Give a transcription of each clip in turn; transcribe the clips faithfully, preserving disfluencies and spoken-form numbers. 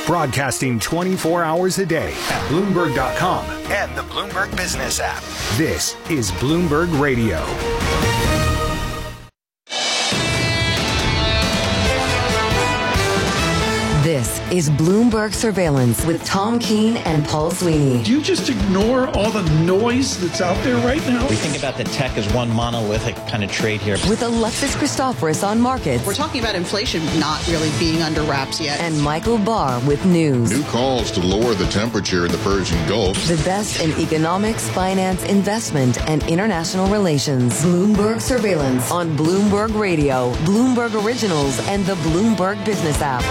Broadcasting twenty-four hours a day at Bloomberg dot com and the Bloomberg Business app. This is Bloomberg Radio. This is Bloomberg Surveillance with Tom Keene and Paul Sweeney. Do you just ignore all the noise that's out there right now? We think about the tech as one monolithic kind of trade here. With Alexis Christoforous on markets. We're talking about inflation not really being under wraps yet. And Michael Barr with news. New calls to lower the temperature in the Persian Gulf. The best in economics, finance, investment, and international relations. Bloomberg Surveillance on Bloomberg Radio, Bloomberg Originals, and the Bloomberg Business app.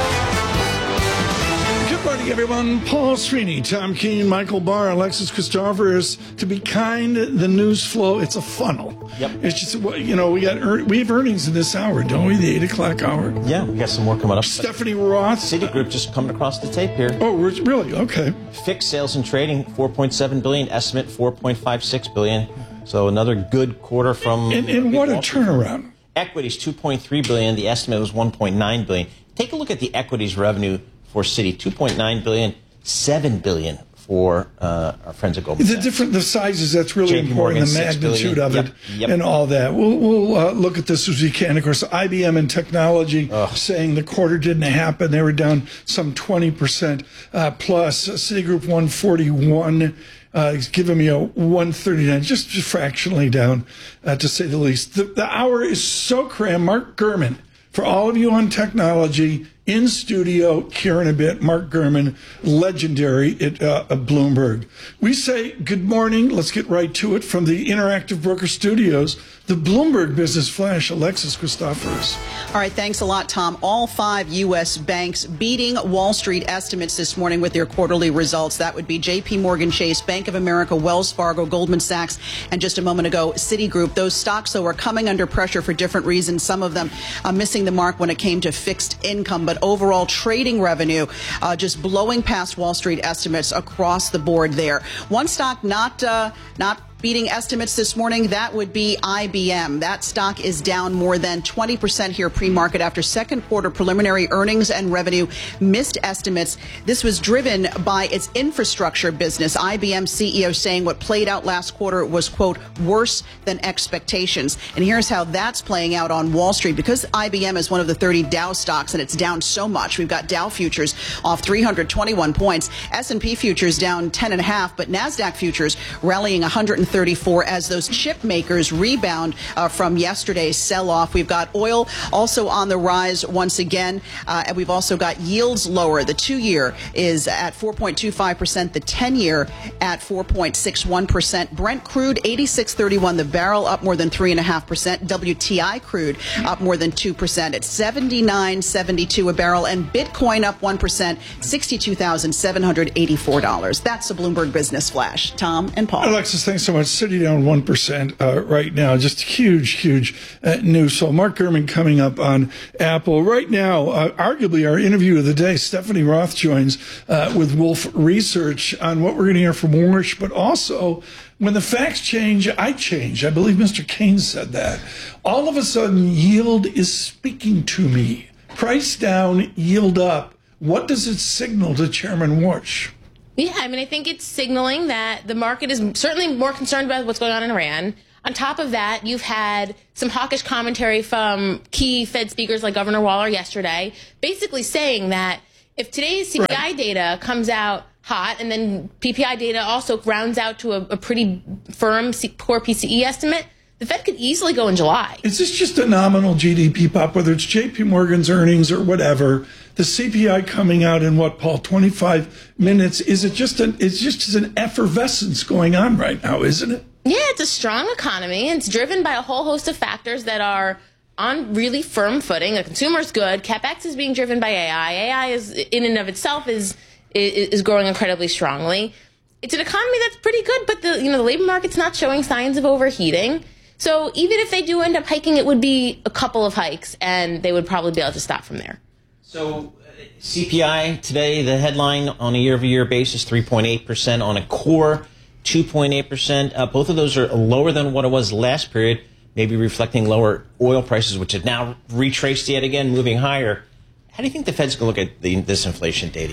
Good morning, everyone. Paul Sweeney, Tom Keene, Michael Barr, Alexis Christoforous. To be kind, the news flow, it's a funnel. Yep. It's just, you know, we got ear- we have earnings in this hour, don't we? The eight o'clock hour. Yeah, we got some more coming up. Stephanie Roth. Citigroup just coming across the tape here. Oh, really? Okay. Fixed sales and trading, four point seven billion dollars. Estimate, four point five six billion dollars. So another good quarter from... And, and what a turnaround. Equities, two point three billion dollars. The estimate was one point nine billion dollars. Take a look at the equities revenue for Citi, two point nine billion dollars, seven billion dollars for uh, our friends at Goldman The Sachs. different, the sizes, that's really J P important, Morgan, the magnitude of yep, it yep. and all that. We'll, we'll uh, look at this as we can. Of course, I B M and technology Ugh. saying the quarter didn't happen. They were down some twenty percent uh, plus. Citigroup one forty-one. Uh, he's giving me a one thirty-nine, just, just fractionally down, uh, to say the least. The, the hour is so crammed. Mark Gurman, for all of you on technology, in studio here in a bit, Mark Gurman, legendary at uh, Bloomberg. We say good morning. Let's get right to it from the Interactive Broker Studios, the Bloomberg Business Flash, Alexis Christoforous. All right, thanks a lot, Tom. All five U S banks beating Wall Street estimates this morning with their quarterly results. That would be J P Morgan Chase, Bank of America, Wells Fargo, Goldman Sachs, and just a moment ago, Citigroup. Those stocks, though, are coming under pressure for different reasons. Some of them uh, missing the mark when it came to fixed income, but overall trading revenue uh, just blowing past Wall Street estimates across the board there. One stock not uh, not beating estimates this morning, that would be I B M. That stock is down more than twenty percent here pre-market after second quarter preliminary earnings and revenue missed estimates. This was driven by its infrastructure business. I B M C E O saying what played out last quarter was, quote, worse than expectations. And here's how that's playing out on Wall Street. Because I B M is one of the thirty Dow stocks and it's down so much, we've got Dow futures off three hundred twenty-one points, S and P futures down ten and a half, but NASDAQ futures rallying one hundred thirty-four as those chip makers rebound uh, from yesterday's sell-off. We've got oil also on the rise once again, uh, and we've also got yields lower. The two-year is at four point two five percent, the ten-year at four point six one percent. Brent crude eighty-six thirty-one the barrel, up more than three point five percent. W T I crude up more than two percent. It's seventy-nine seventy-two a barrel, and Bitcoin up one percent, sixty-two thousand seven hundred eighty-four dollars. That's the Bloomberg Business Flash. Tom and Paul. Alexis, thanks so much. City down one percent uh, right now. Just huge, huge uh, news. So Mark Gurman coming up on Apple. Right now, uh, arguably our interview of the day, Stephanie Roth joins uh, with Wolf Research on what we're going to hear from Warsh, but also when the facts change, I change. I believe Mister Keynes said that. All of a sudden, yield is speaking to me. Price down, yield up. What does it signal to Chairman Warsh? Yeah, I mean, I think it's signaling that the market is certainly more concerned about what's going on in Iran. On top of that, you've had some hawkish commentary from key Fed speakers like Governor Waller yesterday, basically saying that if today's C P I right. data comes out hot and then P P I data also rounds out to a, a pretty firm core P C E estimate, the Fed could easily go in July. Is this just a nominal G D P pop, whether it's J P Morgan's earnings or whatever? The C P I coming out in what, Paul, twenty-five minutes? Is it just an, it's just an effervescence going on right now, isn't it? Yeah, it's a strong economy. And it's driven by a whole host of factors that are on really firm footing. The consumer's good. CapEx is being driven by A I. A I is, in and of itself, is is, is growing incredibly strongly. It's an economy that's pretty good, but the you know the labor market's not showing signs of overheating. So even if they do end up hiking, it would be a couple of hikes, and they would probably be able to stop from there. So C P I today, the headline on a year-over-year basis, three point eight percent. On a core, two point eight percent. Uh, both of those are lower than what it was last period, maybe reflecting lower oil prices, which have now retraced yet again, moving higher. How do you think the Fed's going to look at the, this inflation data here?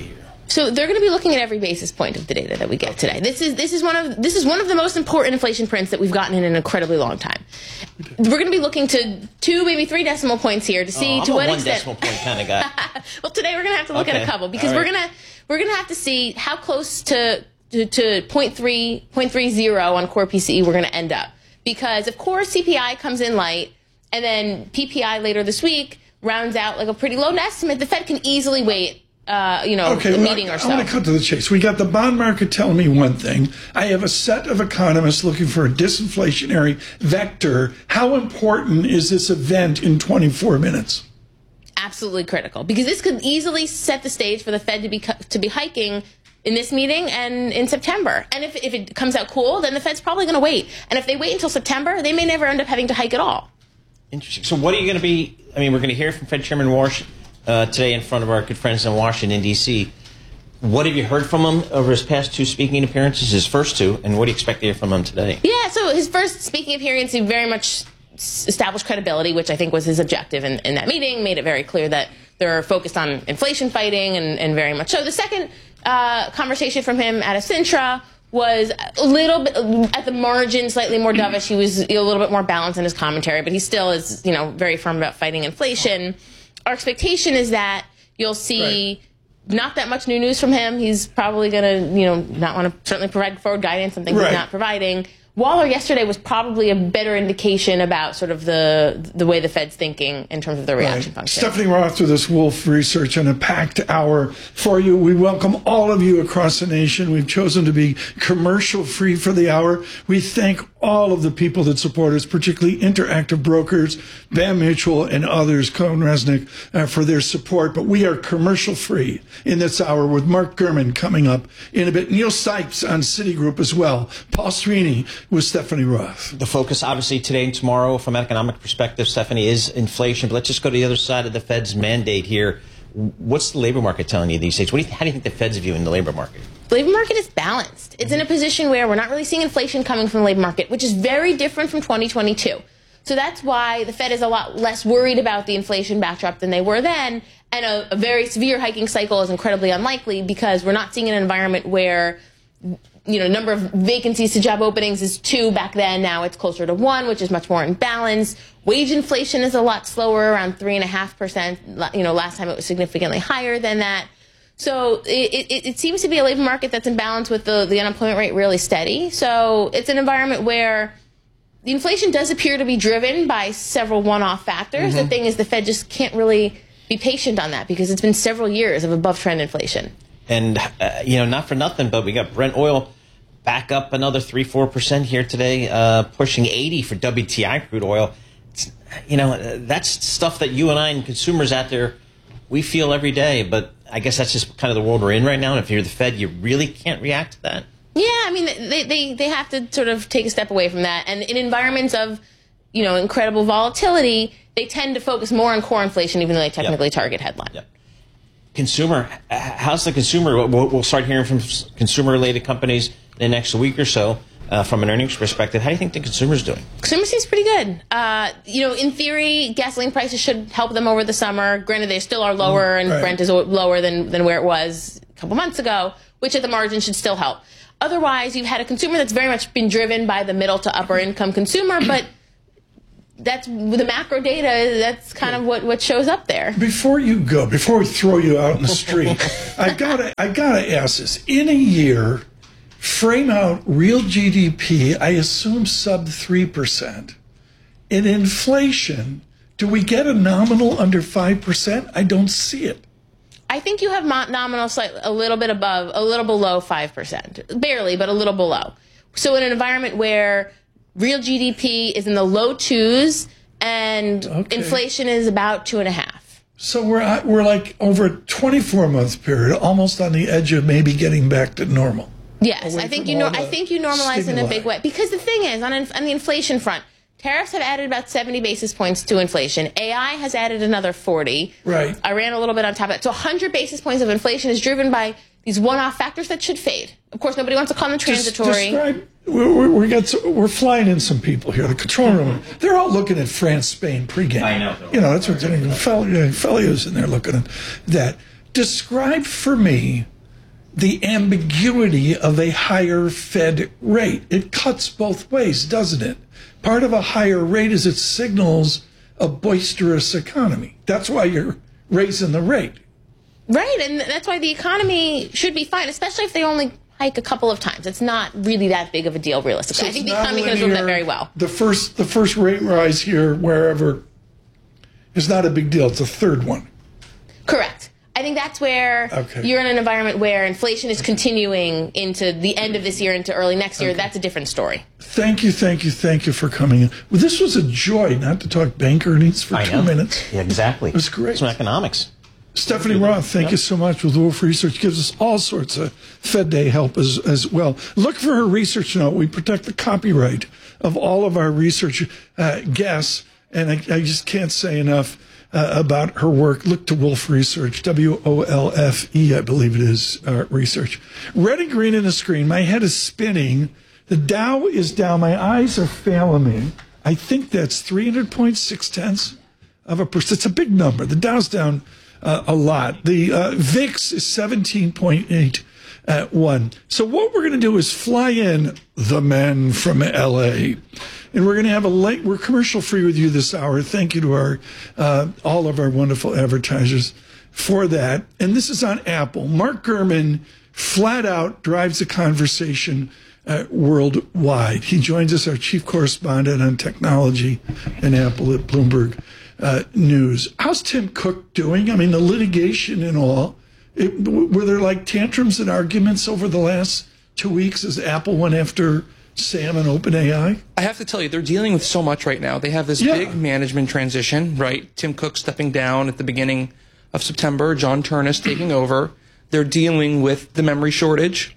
So they're going to be looking at every basis point of the data that we get today. This is this is one of this is one of the most important inflation prints that we've gotten in an incredibly long time. We're going to be looking to two, maybe three decimal points here to see oh, I'm to a what one extent. decimal point kind of guy. Well, today we're going to have to look okay. at a couple because right. we're gonna we're gonna have to see how close to to, to zero point three zero on core P C E we're going to end up. Because if core C P I comes in light and then P P I later this week rounds out like a pretty low estimate, the Fed can easily wait. Uh, you know, okay, a well, meeting I, or so. I want to cut to the chase. We got the bond market telling me one thing. I have a set of economists looking for a disinflationary vector. How important is this event in twenty-four minutes? Absolutely critical, because this could easily set the stage for the Fed to be to be hiking in this meeting and in September. And if, if it comes out cool, then the Fed's probably going to wait. And if they wait until September, they may never end up having to hike at all. Interesting. So what are you going to be, I mean, we're going to hear from Fed Chairman Warsh uh, today in front of our good friends in Washington, D C What have you heard from him over his past two speaking appearances, his first two, and what do you expect to hear from him today? Yeah, so his first speaking appearance, he very much established credibility, which I think was his objective in, in that meeting, made it very clear that they're focused on inflation fighting and, and very much so. The second uh, conversation from him at Acintra was a little bit at the margin, slightly more dovish. He was a little bit more balanced in his commentary, but he still is, you know, very firm about fighting inflation. Our expectation is that you'll see right. not that much new news from him. He's probably going to, you know, not want to certainly provide forward guidance, something right. he's not providing. Waller yesterday was probably a better indication about sort of the the way the Fed's thinking in terms of the reaction right. function. Stephanie Roth with this Wolf Research on a packed hour for you. We welcome all of you across the nation. We've chosen to be commercial free for the hour. We thank all of the people that support us, particularly Interactive Brokers, B A M Mutual, and others, Cohen Resnick, uh, for their support. But we are commercial free in this hour with Mark Gurman coming up in a bit. Neil Sipes on Citigroup as well. Paul Sweeney with Stephanie Roth. The focus, obviously, today and tomorrow from an economic perspective, Stephanie, is inflation. But let's just go to the other side of the Fed's mandate here. What's the labor market telling you these days? What do you, how do you think the Fed's viewing the labor market? The labor market is balanced. It's in a position where we're not really seeing inflation coming from the labor market, which is very different from twenty twenty-two. So that's why the Fed is a lot less worried about the inflation backdrop than they were then. And a, a very severe hiking cycle is incredibly unlikely because we're not seeing an environment where, you know, number of vacancies to job openings is two back then. Now it's closer to one, which is much more in balance. Wage inflation is a lot slower, around three and a half percent. You know, last time it was significantly higher than that. So it, it, it seems to be a labor market that's in balance with the, the unemployment rate really steady. So it's an environment where the inflation does appear to be driven by several one-off factors. Mm-hmm. The thing is the Fed just can't really be patient on that because it's been several years of above-trend inflation. And, uh, you know, not for nothing, but we got Brent oil back up another three, four percent here today, uh, pushing eighty for W T I crude oil. It's, you know, that's stuff that you and I and consumers out there, we feel every day, but I guess that's just kind of the world we're in right now. And if you're the Fed, you really can't react to that. Yeah, I mean, they, they, they have to sort of take a step away from that. And in environments of, you know, incredible volatility, they tend to focus more on core inflation, even though they technically yep. target headline. Yep. Consumer, how's the consumer? We'll start hearing from consumer-related companies in the next week or so. Uh, from an earnings perspective, how do you think the consumer's doing? Consumer seems pretty good. Uh, you know, in theory, gasoline prices should help them over the summer. Granted, they still are lower, and right. Brent is lower than, than where it was a couple months ago, which at the margin should still help. Otherwise, you've had a consumer that's very much been driven by the middle to upper income consumer, but that's the macro data. That's kind of what, what shows up there. Before you go, before we throw you out in the street, I gotta I gotta ask this: in a year, frame out real G D P, I assume sub three percent. In inflation, do we get a nominal under five percent? I don't see it. I think you have nominal slightly, a little bit above, a little below five percent. Barely, but a little below. So in an environment where real G D P is in the low twos and okay. inflation is about two and a half. So we're, we're like over a twenty-four month period, almost on the edge of maybe getting back to normal. Yes, I think you know. I think you normalize stimuli. in a big way because the thing is, on, on the inflation front, tariffs have added about seventy basis points to inflation. A I has added another forty. Right. I ran a little bit on top of it. So one hundred basis points of inflation is driven by these one-off factors that should fade. Of course, nobody wants to call them transitory. Describe, we, we got some, we're flying in some people here. The control room, they're all looking at France, Spain pregame. I know. You know, that's what they're doing. Felios in there looking at that. Describe for me the ambiguity of a higher Fed rate. It cuts both ways, doesn't it? Part of a higher rate is it signals a boisterous economy. That's why you're raising the rate. Right, and that's why the economy should be fine, especially if they only hike a couple of times. It's not really that big of a deal, realistically. So I think the economy can absorb that very well. The first, the first rate rise here, wherever, is not a big deal. It's the third one. Correct. I think that's where okay. you're in an environment where inflation is continuing into the end of this year, into early next year. Okay. That's a different story. Thank you, thank you, thank you for coming in. Well, this was a joy not to talk bank earnings for I two know. minutes. Yeah, exactly. It was great. Some economics. Stephanie Roth, thank yep. you so much with Wolf Research. Gives us all sorts of Fed Day help as, as well. Look for her research note. We protect the copyright of all of our research uh, guests, and I, I just can't say enough uh, about her work. Look to Wolf Research, W O L F E, I believe it is, uh, research. Red and green in the screen. My head is spinning. The Dow is down. My eyes are failing me. I think that's three hundred point six tenths of a percent. It's a big number. The Dow's down Uh, a lot. The uh, V I X is seventeen point eight at one. So what we're going to do is fly in the men from L A, and we're going to have a late. We're commercial free with you this hour. Thank you to our uh, all of our wonderful advertisers for that. And this is on Apple. Mark Gurman flat out drives the conversation uh, worldwide. He joins us, our chief correspondent on technology and Apple at Bloomberg Uh, news. How's Tim Cook doing? I mean, the litigation and all. It, were there like tantrums and arguments over the last two weeks as Apple went after Sam and OpenAI? I have to tell you, they're dealing with so much right now. They have this yeah. big management transition, right? Tim Cook stepping down at the beginning of September, John Turnus taking over. They're dealing with the memory shortage,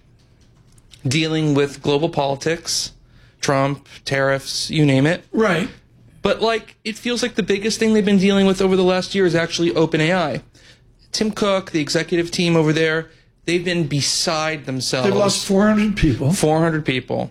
dealing with global politics, Trump, tariffs, you name it. Right. But, like, it feels like the biggest thing they've been dealing with over the last year is actually OpenAI. Tim Cook, the executive team over there, they've been beside themselves. They've lost four hundred people. four hundred people.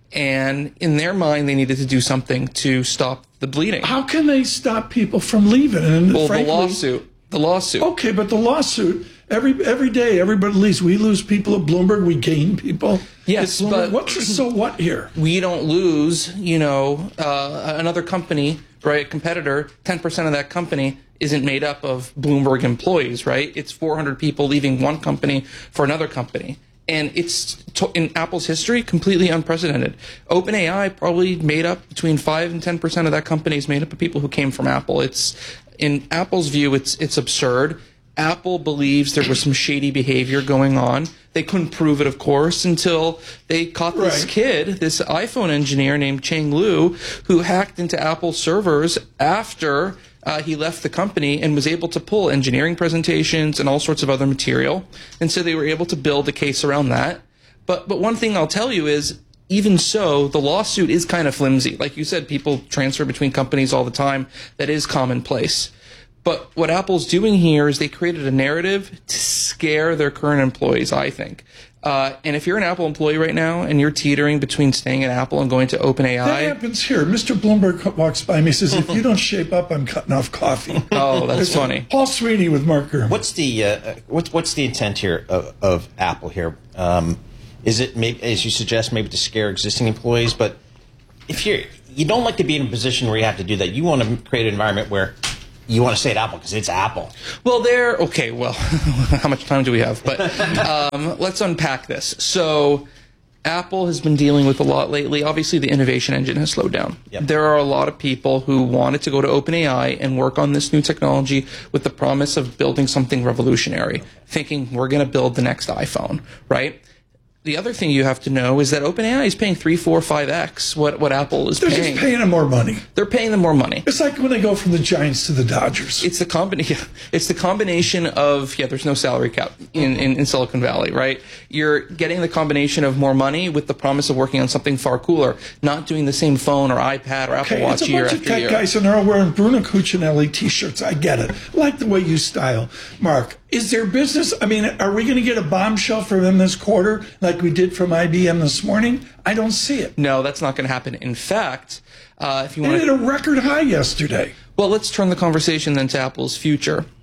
And in their mind, they needed to do something to stop the bleeding. How can they stop people from leaving? And well, frankly, the lawsuit. The lawsuit. Okay, but the lawsuit, every every day, everybody leaves. We lose people at Bloomberg. We gain people. Yes, but what's the so what here? We don't lose, you know, uh, another company, right, competitor, ten percent of that company isn't made up of Bloomberg employees, right? It's four hundred people leaving one company for another company. And it's, in Apple's history, completely unprecedented. OpenAI probably made up between five and ten percent of that company is made up of people who came from Apple. It's, in Apple's view, it's it's absurd. Apple believes there was some shady behavior going on. They couldn't prove it, of course, until they caught this right. kid, this iPhone engineer named Cheng Lu, who hacked into Apple servers after uh, he left the company and was able to pull engineering presentations and all sorts of other material. And so they were able to build a case around that. But but one thing I'll tell you is, even so, the lawsuit is kind of flimsy. Like you said, people transfer between companies all the time. That is commonplace. But what Apple's doing here is they created a narrative to scare their current employees, I think. Uh, and if you're an Apple employee right now and you're teetering between staying at Apple and going to OpenAI... That happens here. Mister Bloomberg walks by me and says, if you don't shape up, I'm cutting off coffee. Oh, that's funny. Paul Sweeney with Mark Gurman. What's the, uh, what's, what's the intent here of, of Apple here? Um, is it, maybe, as you suggest, maybe to scare existing employees? But if you're, you don't like to be in a position where you have to do that. You want to create an environment where you want to stay at Apple because it's Apple. Well, they're okay. Well, how much time do we have? But um, let's unpack this. So, Apple has been dealing with a lot lately. Obviously, the innovation engine has slowed down. Yep. There are a lot of people who wanted to go to OpenAI and work on this new technology with the promise of building something revolutionary, thinking we're going to build the next iPhone, right? The other thing you have to know is that OpenAI is paying three, four, five x what, what Apple is They're paying. They're just paying them more money. They're paying them more money. It's like when they go from the Giants to the Dodgers. It's the combination. It's the combination of yeah. There's no salary cap in, in, in Silicon Valley, right? You're getting the combination of more money with the promise of working on something far cooler, not doing the same phone or iPad or Apple okay, Watch year after year. It's a bunch of tech guys and they're all wearing Bruno Cucinelli T-shirts. I get it. I like the way you style, Mark. Is there business? I mean, are we going to get a bombshell from them this quarter like we did from I B M this morning? I don't see it. No, that's not going to happen. In fact, uh, if you they want hit a record high yesterday. Well, let's turn the conversation then to Apple's future.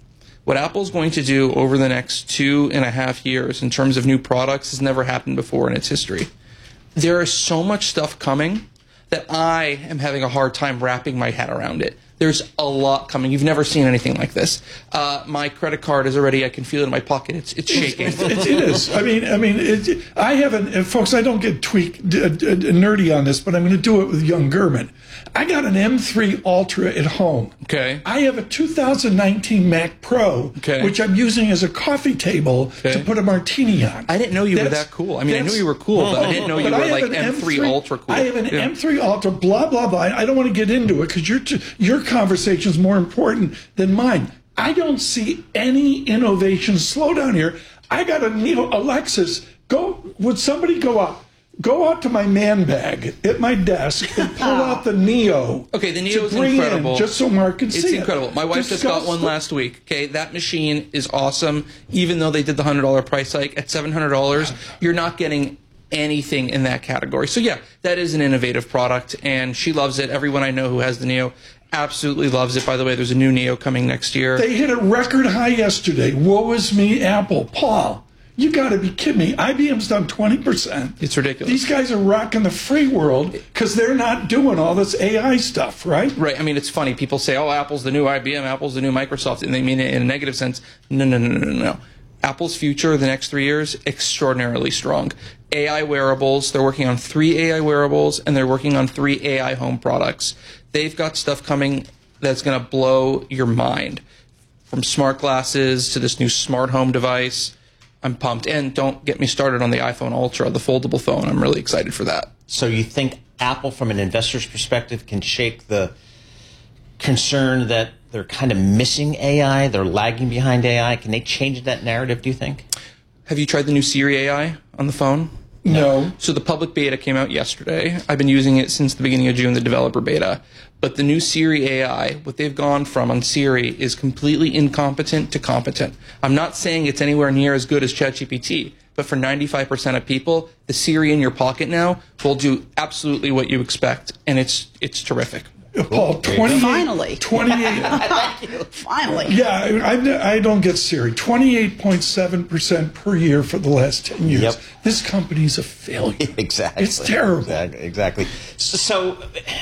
What Apple's going to do over the next two and a half years in terms of new products has never happened before in its history. There is so much stuff coming that I am having a hard time wrapping my head around it. There's a lot coming. You've never seen anything like this. Uh, my credit card is already, I can feel it in my pocket. It's it's shaking. It, it is. I mean, I mean, it, I haven't, and folks, I don't get tweak, d- d- nerdy on this, but I'm going to do it with young Gurman. I got an M three Ultra at home. Okay. I have a two thousand nineteen Mac Pro, okay. which I'm using as a coffee table okay. to put a martini on. I didn't know you that's, were that cool. I mean, I knew you were cool, but I didn't know you were like M three Ultra cool. I have an yeah. M three Ultra, blah, blah, blah. I don't want to get into it because your, your conversation is more important than mine. I don't see any innovation slowdown here. I got a Neo Alexis. Go, would somebody go out? Go out to my man bag at my desk and pull out the Neo. Okay, the Neo is incredible. In, just so Mark can it's see it. It's incredible. My wife Discuss just got one the- last week. Okay, that machine is awesome. Even though they did the one hundred dollars price hike, at seven hundred dollars, you're not getting anything in that category. So yeah, that is an innovative product, and she loves it. Everyone I know who has the Neo absolutely loves it. By the way, there's a new Neo coming next year. They hit a record high yesterday. Woe is me, Apple. Paul, you got to be kidding me. I B M's done twenty percent. It's ridiculous. These guys are rocking the free world because they're not doing all this A I stuff, right? Right. I mean, it's funny. People say, oh, Apple's the new I B M, Apple's the new Microsoft, and they mean it in a negative sense. No, no, no, no, no, no. Apple's future the next three years, extraordinarily strong. A I wearables, they're working on three A I wearables, and they're working on three A I home products. They've got stuff coming that's going to blow your mind. From smart glasses to this new smart home device. I'm pumped. And don't get me started on the iPhone Ultra, the foldable phone. I'm really excited for that. So you think Apple, from an investor's perspective, can shake the concern that they're kind of missing A I, they're lagging behind A I? Can they change that narrative, do you think? Have you tried the new Siri A I on the phone? No. So the public beta came out yesterday. I've been using it since the beginning of June, the developer beta. But the new Siri A I, what they've gone from on Siri is completely incompetent to competent. I'm not saying it's anywhere near as good as ChatGPT, but for ninety-five percent of people, the Siri in your pocket now will do absolutely what you expect, and it's it's terrific. Paul, twenty Finally. twenty-eight Thank you. Finally. Yeah, I, I don't get Siri. twenty-eight point seven percent per year for the last ten years. Yep. This company's a failure. Exactly. It's terrible. Exactly. exactly. So, so,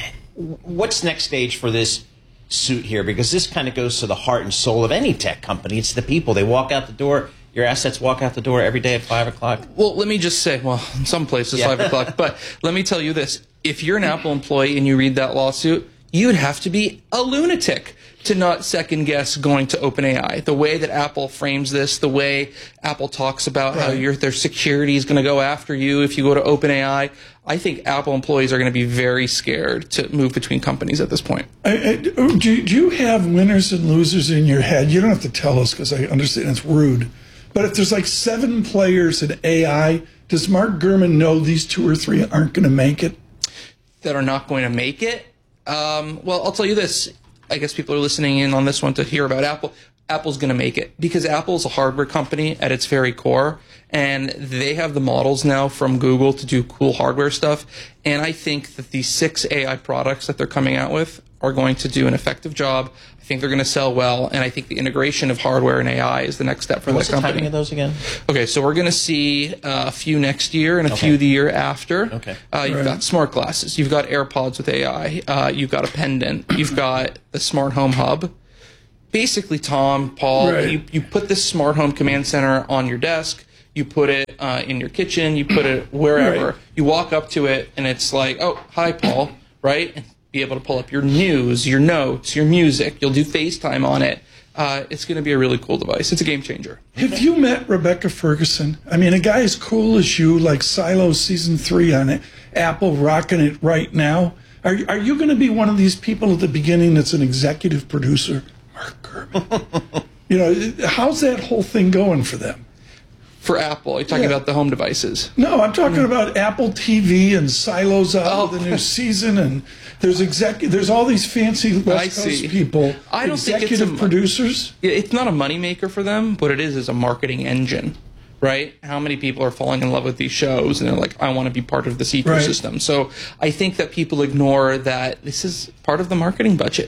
what's next stage for this suit here? Because this kind of goes to the heart and soul of any tech company. It's the people. They walk out the door. Your assets walk out the door every day at five o'clock. Well, let me just say, well, in some places, Yeah. five o'clock. But let me tell you this. If you're an Apple employee and you read that lawsuit, you'd have to be a lunatic to not second guess going to OpenAI. The way that Apple frames this, the way Apple talks about right. how your their security is going to go after you if you go to OpenAI, I think Apple employees are going to be very scared to move between companies at this point. I, I, do, do you have winners and losers in your head? You don't have to tell us because I understand it's rude. But if there's like seven players in A I, does Mark Gurman know these two or three aren't going to make it? That are not going to make it? Um, well, I'll tell you this. I guess people are listening in on this one to hear about Apple. Apple's going to make it because Apple's a hardware company at its very core, and they have the models now from Google to do cool hardware stuff. And I think that these six A I products that they're coming out with are going to do an effective job. I think they're going to sell well, and I think the integration of hardware and A I is the next step for What's the company. What's the timing of those again? Okay, so we're going to see uh, a few next year and a okay. few the year after. Okay. Uh, you've right. got smart glasses. You've got AirPods with A I. Uh, you've got a pendant. You've got the smart home hub. Basically, Tom, Paul, right. you, you put this smart home command center on your desk. You put it uh, in your kitchen. You put it wherever. Right. You walk up to it, and it's like, oh, hi, Paul, right? And be able to pull up your news, your notes, your music. You'll do FaceTime on it. Uh, it's going to be a really cool device. It's a game changer. Have you met Rebecca Ferguson? I mean, a guy as cool as you, like Silo Season three on it, Apple rocking it right now. Are, are you going to be one of these people at the beginning that's an executive producer? Mark Gurman. You know, how's that whole thing going for them? For Apple, you're talking Yeah. about the home devices. No, I'm talking about Apple T V and Silo's out Oh. with the new season, and there's exec- there's all these fancy West I Coast see. people, I don't think it's executive a- producers. Yeah, it's not a moneymaker for them. What it is is a marketing engine, right? How many people are falling in love with these shows and they're like, I want to be part of this ecosystem. Right. So I think that people ignore that this is part of the marketing budget.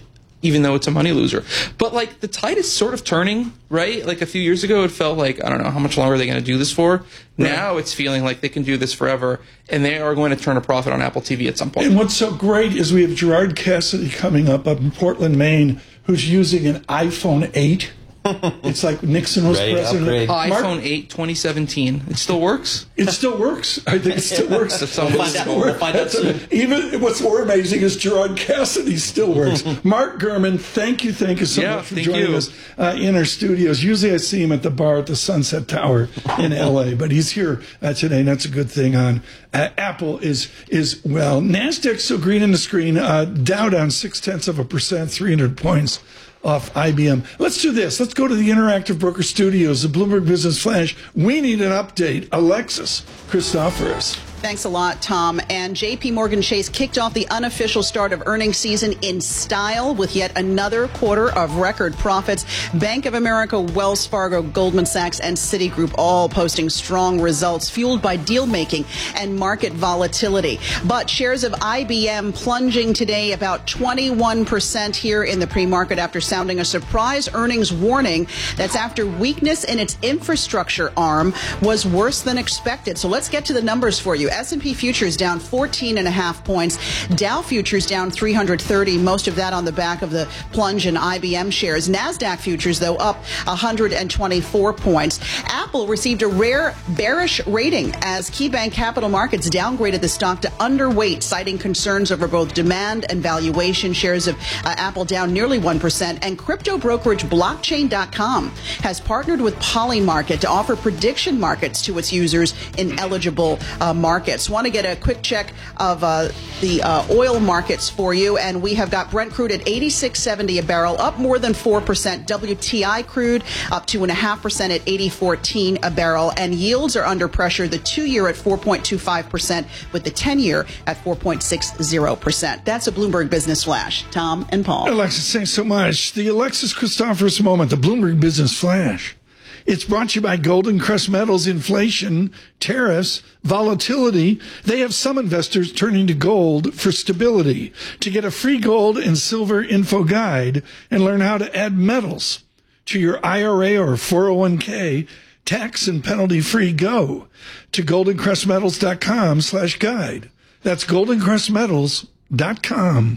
even though it's a money loser. But like the tide is sort of turning, right? Like a few years ago, it felt like, I don't know, how much longer are they going to do this for? Right. Now it's feeling like they can do this forever, and they are going to turn a profit on Apple T V at some point. And what's so great is we have Gerard Cassidy coming up up in Portland, Maine, who's using an iPhone eight. It's like Nixon was right, president. Mark, iPhone eight twenty seventeen. It still works? It still works. I think it still works. We'll find out. We'll find out soon. Even what's more amazing is Gerard Cassidy still works. Mark Gurman, thank you, thank you so yeah, much for joining you. us uh, in our studios. Usually I see him at the bar at the Sunset Tower in L A, but he's here uh, today, and that's a good thing. On uh, Apple is is well, Nasdaq's still green in the screen. Uh, Dow down six tenths of a percent, three hundred points off I B M. Let's do this. Let's go to the Interactive Broker Studios, the Bloomberg Business Flash. We need an update. Alexis Christoforous. Thanks a lot, Tom. And J P Morgan Chase kicked off the unofficial start of earnings season in style with yet another quarter of record profits. Bank of America, Wells Fargo, Goldman Sachs, and Citigroup all posting strong results fueled by deal making and market volatility. But shares of I B M plunging today about twenty-one percent here in the pre-market after sounding a surprise earnings warning. That's after weakness in its infrastructure arm was worse than expected. So let's get to the numbers for you. S and P futures down fourteen and a half points. Dow futures down three hundred thirty, most of that on the back of the plunge in I B M shares. NASDAQ futures, though, up one hundred twenty-four points. Apple received a rare bearish rating as KeyBank Capital Markets downgraded the stock to underweight, citing concerns over both demand and valuation. Shares of uh, Apple down nearly one percent. And crypto brokerage blockchain dot com has partnered with Polymarket to offer prediction markets to its users in eligible uh, markets. Want to get a quick check of uh, the uh, oil markets for you, and we have got Brent crude at eighty-six seventy a barrel, up more than four percent. W T I crude up two and a half percent at eighty fourteen a barrel, and yields are under pressure. The two-year at four point two five percent, with the ten-year at four point six zero percent. That's a Bloomberg Business Flash. Tom and Paul. Alexis, thanks so much. The Alexis Christoforous moment, the Bloomberg Business Flash. It's brought to you by Golden Crest Metals. Inflation, tariffs, volatility. They have some investors turning to gold for stability. To get a free gold and silver info guide and learn how to add metals to your I R A or four oh one k, tax and penalty free, go to golden crest metals dot com slash guide. That's golden crest metals dot com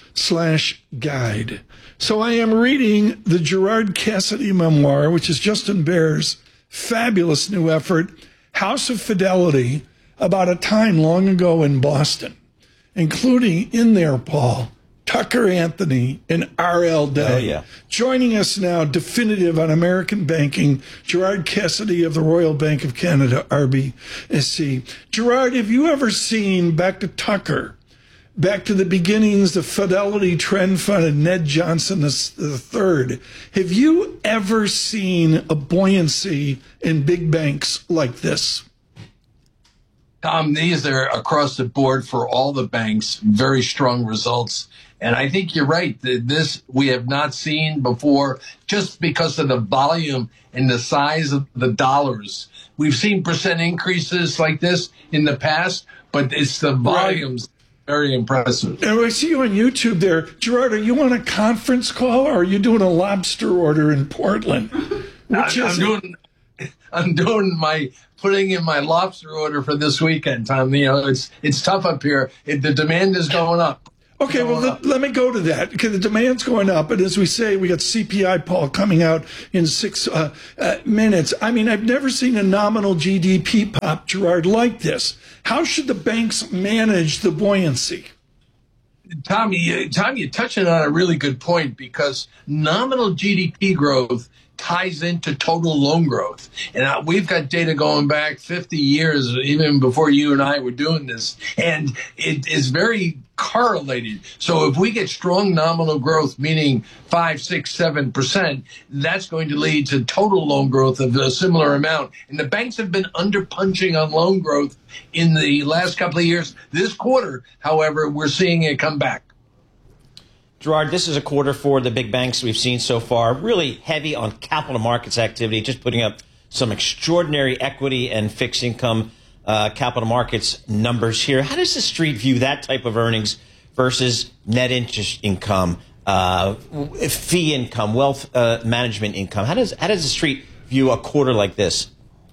slash guide. So I am reading the Gerard Cassidy memoir, which is Justin Baer's fabulous new effort, House of Fidelity, about a time long ago in Boston, including in there, Paul, Tucker Anthony and R L Day. Oh, yeah. Joining us now, definitive on American banking, Gerard Cassidy of the Royal Bank of Canada, R B C. Gerard, have you ever seen, back to Tucker, back to the beginnings, the Fidelity Trend Fund and Ned Johnson the third. Have you ever seen a buoyancy in big banks like this? Tom, these are across the board for all the banks, very strong results. And I think you're right. This we have not seen before just because of the volume and the size of the dollars. We've seen percent increases like this in the past, but it's the volumes. Right. Very impressive. And I see you on YouTube there. Gerard, are you on a conference call or are you doing a lobster order in Portland? Which I'm, is I'm doing I'm doing my putting in my lobster order for this weekend, Tom. You know, it's it's tough up here. It, the demand is going up. Okay, well, let, let me go to that, because the demand's going up. And as we say, we got C P I, Paul, coming out in six uh, uh, minutes. I mean, I've never seen a nominal G D P pop, Gerard, like this. How should the banks manage the buoyancy? Tommy, Tom, you're touching on a really good point, because nominal G D P growth ties into total loan growth. And uh, we've got data going back fifty years, even before you and I were doing this. And it is very correlated. So if we get strong nominal growth, meaning five, six, seven percent, that's going to lead to total loan growth of a similar amount. And the banks have been underpunching on loan growth in the last couple of years. This quarter, however, we're seeing it come back. Gerard, this is a quarter for the big banks we've seen so far, really heavy on capital markets activity, just putting up some extraordinary equity and fixed income uh, capital markets numbers here. How does the street view that type of earnings versus net interest income? uh, fee income, wealth uh, management income. How does how does the street view a quarter like this?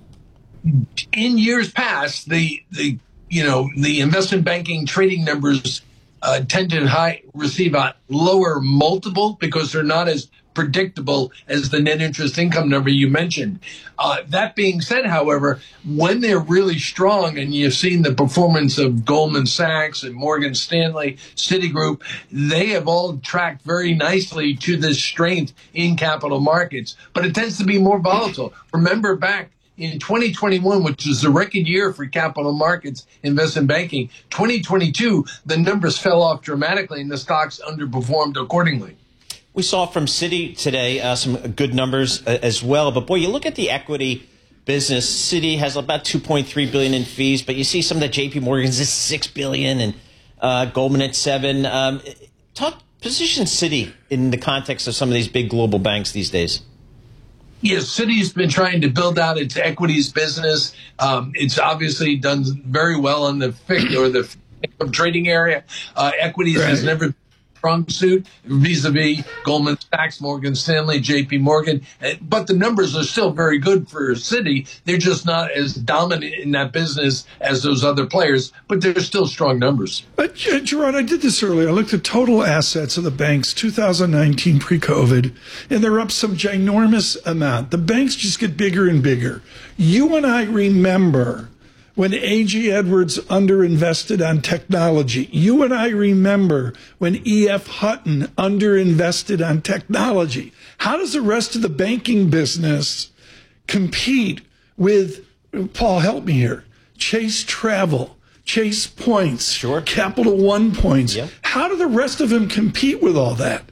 In years past, the the you know the investment banking trading numbers uh, tend to high, receive a lower multiple because they're not as predictable as the net interest income number you mentioned. Uh, that being said, however, when they're really strong, and you've seen the performance of Goldman Sachs and Morgan Stanley, Citigroup, they have all tracked very nicely to this strength in capital markets, but it tends to be more volatile. Remember back in twenty twenty-one, which was a record year for capital markets investment banking, twenty twenty-two, the numbers fell off dramatically and the stocks underperformed accordingly. We saw from Citi today uh, some good numbers uh, as well. But, boy, you look at the equity business. Citi has about two point three billion dollars in fees, but you see some of the J P Morgan's is six billion dollars and uh, Goldman at seven. Um, talk, position Citi in the context of some of these big global banks these days. Yes, Citi's been trying to build out its equities business. Um, it's obviously done very well in the F I C or the trading area. Uh, equities right. has never strong suit vis-a-vis Goldman Sachs, Morgan Stanley, J P Morgan. But the numbers are still very good for Citi. They're just not as dominant in that business as those other players, but they're still strong numbers. But, Gerard, I did this earlier. I looked at total assets of the banks two thousand nineteen pre-COVID, and they're up some ginormous amount. The banks just get bigger and bigger. You and I remember when A G Edwards underinvested on technology. You and I remember when E F Hutton underinvested on technology. How does the rest of the banking business compete with, Paul, help me here, Chase Travel, Chase Points, sure. Capital One Points? Yep. How do the rest of them compete with all that?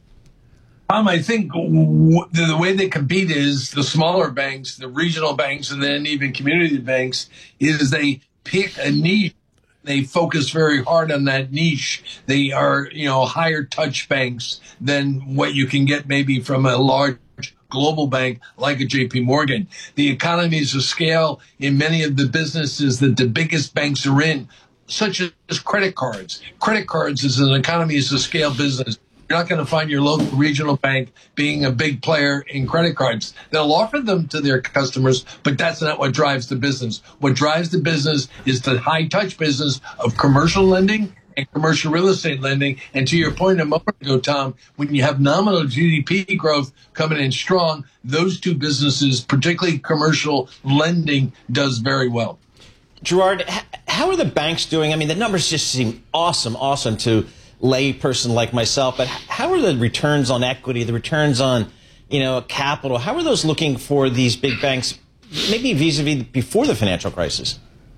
Um, I think w- the way they compete is the smaller banks, the regional banks, and then even community banks, is they pick a niche. They focus very hard on that niche. They are, you know, higher touch banks than what you can get maybe from a large global bank like a J P Morgan. The economies of scale in many of the businesses that the biggest banks are in, such as credit cards. Credit cards is an economies of scale business. You're not going to find your local regional bank being a big player in credit cards. They'll offer them to their customers, but that's not what drives the business. What drives the business is the high-touch business of commercial lending and commercial real estate lending. And to your point a moment ago, Tom, when you have nominal G D P growth coming in strong, those two businesses, particularly commercial lending, does very well. Gerard, how are the banks doing? I mean, the numbers just seem awesome, awesome to lay person like myself, but how are the returns on equity, the returns on, you know, capital? How are those looking for these big banks, maybe vis-a-vis before the financial crisis?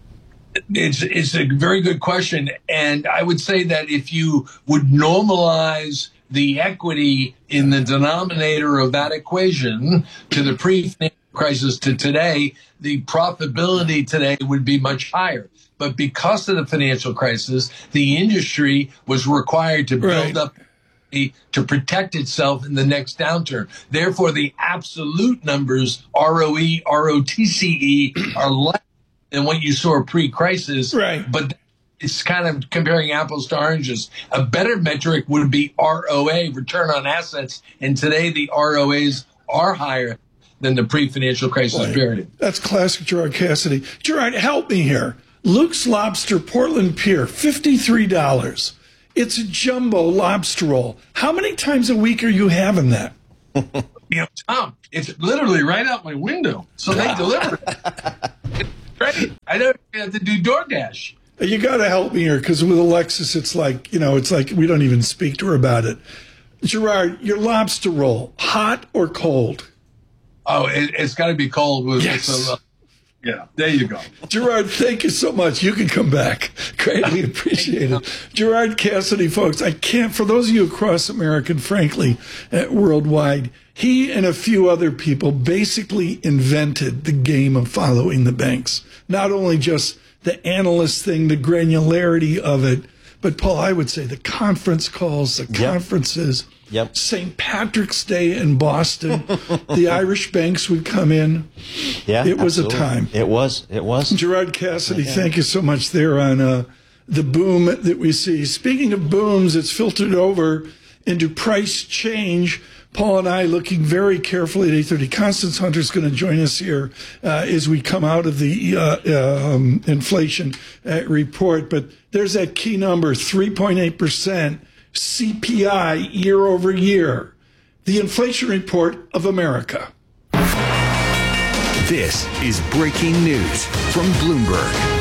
It's it's a very good question, and I would say that if you would normalize the equity in the denominator of that equation to the pre-financial crisis to today, the profitability today would be much higher. But because of the financial crisis, the industry was required to build right. up to protect itself in the next downturn. Therefore, the absolute numbers, R O E, R O T C E, are less than what you saw pre-crisis. Right. But it's kind of comparing apples to oranges. A better metric would be R O A, return on assets. And today, the R O As are higher than the pre-financial crisis Boy, period. That's classic Gerard Cassidy. Gerard, help me here. Luke's Lobster, Portland Pier, fifty-three dollars. It's a jumbo lobster roll. How many times a week are you having that? You know, Tom, it's literally right out my window. So they deliver it. It's great. I don't have to do DoorDash. You got to help me here, because with Alexis, it's like, you know, it's like we don't even speak to her about it. Gerard, your lobster roll, hot or cold? Oh, it, it's got to be cold. With yes. some, uh, yeah, there you go. Gerard, thank you so much. You can come back. Greatly appreciated. Gerard Cassidy, folks, I can't, for those of you across America, and frankly, uh, worldwide, he and a few other people basically invented the game of following the banks. Not only just the analyst thing, the granularity of it, but Paul, I would say the conference calls, the conferences, yep. Saint Patrick's Day in Boston, the Irish banks would come in. Yeah, it was absolutely. a time. It was. It was. Gerard Cassidy, yeah. Thank you so much there on uh, the boom that we see. Speaking of booms, it's filtered over into price change. Paul and I looking very carefully at eight thirty. Constance Hunter's going to join us here uh, as we come out of the uh, um, inflation uh, report. But there's that key number, three point eight percent C P I year over year. The inflation report of America. This is breaking news from Bloomberg.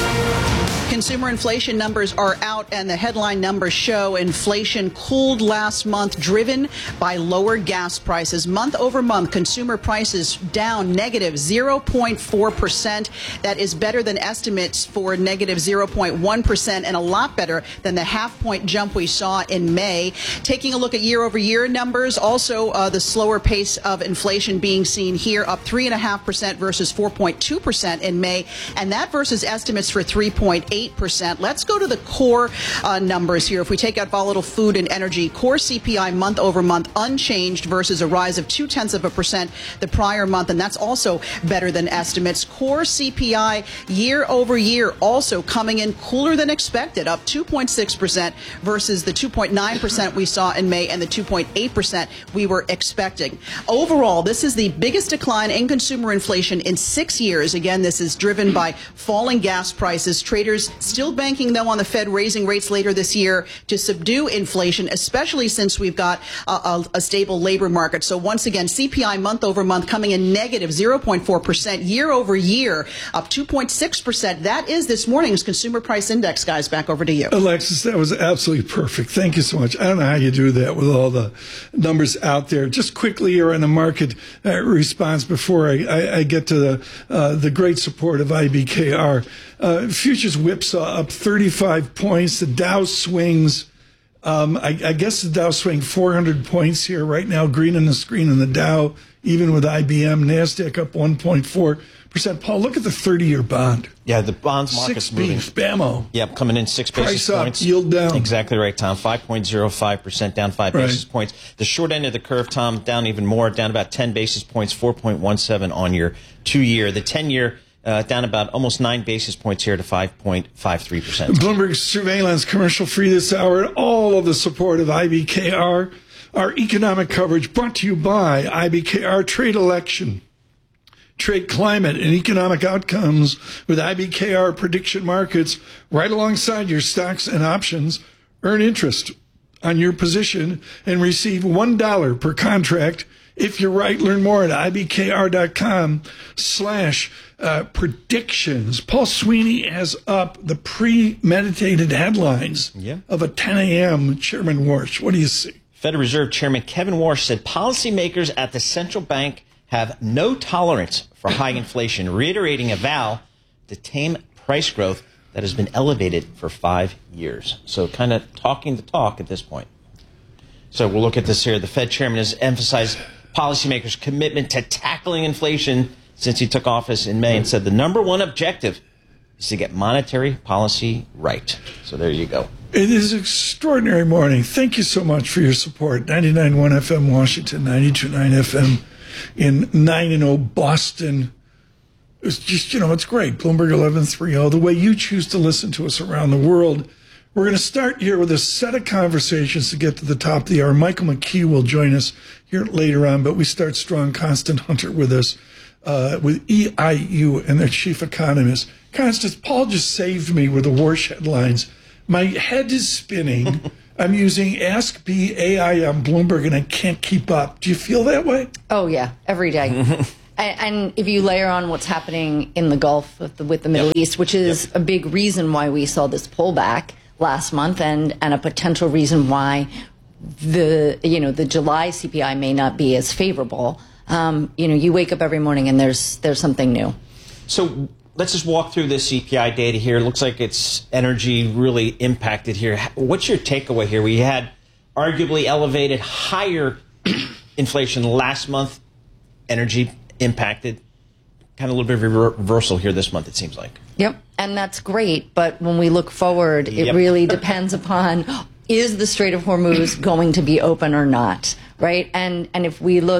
Consumer inflation numbers are out, and the headline numbers show inflation cooled last month, driven by lower gas prices. Month over month, consumer prices down negative zero point four percent. That is better than estimates for negative zero point one percent and a lot better than the half point jump we saw in May. Taking a look at year over year numbers, also uh, the slower pace of inflation being seen here, up three point five percent versus four point two percent in May, and that versus estimates for three point eight percent. Let's go to the core uh, numbers here. If we take out volatile food and energy, core C P I month over month unchanged versus a rise of two tenths of a percent the prior month, and that's also better than estimates. Core C P I year over year also coming in cooler than expected, up two point six percent versus the two point nine percent we saw in May and the two point eight percent we were expecting. Overall, this is the biggest decline in consumer inflation in six years. Again, this is driven by falling gas prices. Traders still banking, though, on the Fed raising rates later this year to subdue inflation, especially since we've got a, a, a stable labor market. So once again, C P I month over month coming in negative zero point four percent year over year, up two point six percent. That is this morning's consumer price index, guys. Back over to you. Alexis, that was absolutely perfect. Thank you so much. I don't know how you do that with all the numbers out there. Just quickly here on the market uh, response before I, I, I get to the, uh, the great support of I B K R. Uh, futures whipsaw up thirty-five points. The Dow swings. Um, I, I guess the Dow swing four hundred points here right now. Green on the screen in the Dow, even with I B M. NASDAQ up one point four percent. Paul, look at the thirty-year bond. Yeah, the bonds market's six moving. Six bammo. Yep, coming in six Price basis up, points. Yield down. Exactly right, Tom. five point zero five percent down five Right. basis points. The short end of the curve, Tom, down even more, down about ten basis points, four point one seven on your two-year. The ten-year Uh, down about almost nine basis points here to five point five three percent. Bloomberg Surveillance commercial free this hour, and all of the support of I B K R. Our economic coverage brought to you by I B K R Trade Election. Trade climate and economic outcomes with I B K R prediction markets right alongside your stocks and options. Earn interest on your position and receive one dollar per contract. If you're right, learn more at ibkr.com slash uh, predictions. Paul Sweeney has up the premeditated headlines yeah. of a ten a.m. Chairman Warsh. What do you see? Federal Reserve Chairman Kevin Warsh said policymakers at the central bank have no tolerance for high inflation, reiterating a vow to tame price growth that has been elevated for five years. So kind of talking the talk at this point. So we'll look at this here. The Fed chairman has emphasized policymakers' commitment to tackling inflation since he took office in May and said the number one objective is to get monetary policy right. So there you go. It is an extraordinary morning. Thank you so much for your support. ninety-nine point one F M Washington, ninety-two point nine F M in nine and oh Boston. It's just, you know, it's great. Bloomberg eleven thirty, the way you choose to listen to us around the world. We're going to start here with a set of conversations to get to the top of the hour. Michael McKee will join us here later on, but we start strong. Constance Hunter with us, uh, with E I U and their chief economist. Constance, Paul just saved me with the Warsh headlines. My head is spinning. I'm using Ask B A I on Bloomberg, and I can't keep up. Do you feel that way? Oh, yeah, every day. and, and if you layer on what's happening in the Gulf with the, with the Middle yep. East, which is yep. a big reason why we saw this pullback last month, and, and a potential reason why the you know the July C P I may not be as favorable. Um, you know, you wake up every morning and there's there's something new. So let's just walk through this C P I data here. It looks like it's energy really impacted here. What's your takeaway here? We had arguably elevated higher inflation last month. Energy impacted. Kind of a little bit of a reversal here this month, it seems like. Yep, and that's great. But when we look forward, it yep. really depends upon, is the Strait of Hormuz going to be open or not, right? And and if we look